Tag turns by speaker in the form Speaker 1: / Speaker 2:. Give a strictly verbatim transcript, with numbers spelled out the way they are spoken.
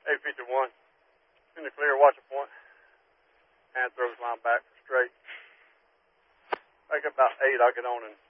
Speaker 1: eight fifty-one. In the clear, watch a point. Hand throws line back straight. Like about eight, I'll get on and